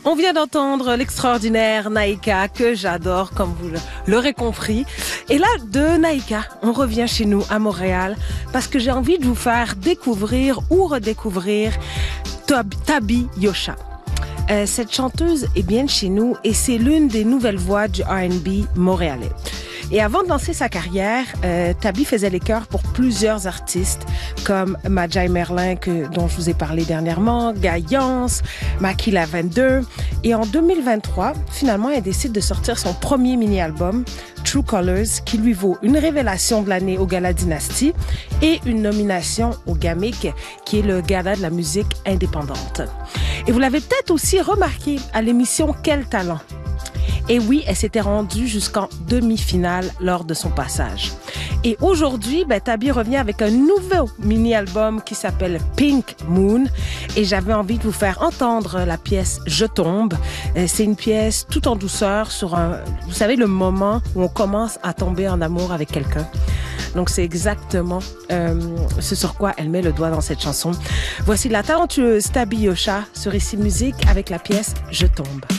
On vient d'entendre l'extraordinaire Naïka, que j'adore, comme vous l'aurez compris. Et là, de Naïka, on revient chez nous à Montréal, parce que j'ai envie de vous faire découvrir ou redécouvrir Tabi Yosha. Cette chanteuse est bien de chez nous et c'est l'une des nouvelles voix du R&B montréalais. Et avant de lancer sa carrière, Tabi faisait les chœurs pour plusieurs artistes comme Majai Merlin, dont je vous ai parlé dernièrement, Gaillance, Maki Lavender. Et en 2023, finalement, elle décide de sortir son premier mini-album, True Colors, qui lui vaut une révélation de l'année au Gala Dynasty et une nomination au GAMIC, qui est le gala de la musique indépendante. Et vous l'avez peut-être aussi remarqué à l'émission Quel talent? Et oui, elle s'était rendue jusqu'en demi-finale lors de son passage. Et aujourd'hui, Tabi revient avec un nouveau mini-album qui s'appelle Pink Moon. Et j'avais envie de vous faire entendre la pièce Je tombe. C'est une pièce tout en douceur sur vous savez, le moment où on commence à tomber en amour avec quelqu'un. Donc c'est exactement ce sur quoi elle met le doigt dans cette chanson. Voici la talentueuse Tabi Yosha sur Ici Musique avec la pièce Je tombe.